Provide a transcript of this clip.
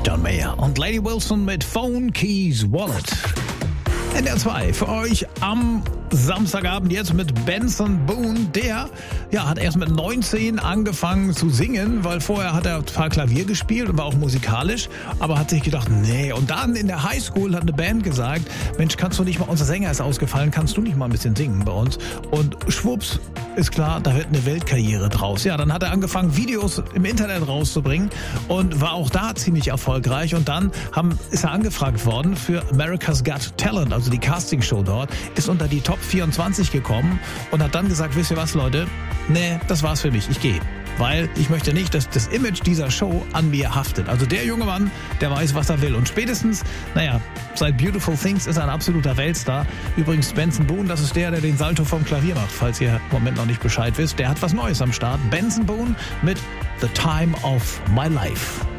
John Mayer und Lady Wilson mit Phone Keys Wallet. NDR 2 für euch am Samstagabend jetzt mit Benson Boone. Der hat erst mit 19 angefangen zu singen, weil vorher hat er zwar Klavier gespielt und war auch musikalisch, aber hat sich gedacht, nee. Und dann in der Highschool hat eine Band gesagt, Mensch, kannst du nicht mal, unser Sänger ist ausgefallen, kannst du nicht mal ein bisschen singen bei uns? Und schwupps, ist klar, da wird eine Weltkarriere draus. Ja, dann hat er angefangen, Videos im Internet rauszubringen und war auch da ziemlich erfolgreich. Und dann ist er angefragt worden für America's Got Talent, also die Castingshow dort, ist unter die Top 24 gekommen und hat dann gesagt, wisst ihr was, Leute? Nee, das war's für mich, ich gehe. Weil ich möchte nicht, dass das Image dieser Show an mir haftet. Also der junge Mann, der weiß, was er will. Und spätestens, seit Beautiful Things ist er ein absoluter Weltstar. Übrigens, Benson Boone, das ist der den Salto vom Klavier macht, falls ihr im Moment noch nicht Bescheid wisst. Der hat was Neues am Start. Benson Boone mit The Time of My Life.